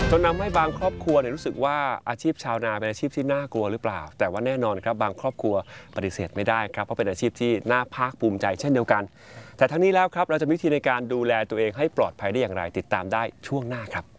จนทำให้บางครอบครัวรู้สึกว่าอาชีพชาวนาเป็นอาชีพที่น่ากลัวหรือเปล่าแต่ว่าแน่นอนครับบางครอบครัวปฏิเสธไม่ได้ครับเพราะเป็นอาชีพที่น่าภาคภูมิใจเช่นเดียวกันแต่ทั้งนี้แล้วครับเราจะมีวิธีในการดูแลตัวเองให้ปลอดภัยได้อย่างไรติดตามได้ช่วงหน้าครับ